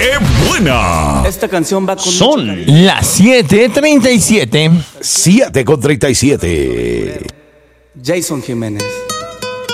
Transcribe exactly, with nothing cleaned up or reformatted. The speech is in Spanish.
¡Qué buena! Esta canción va con Son las siete treinta y siete. siete con treinta y siete. Jason Jiménez.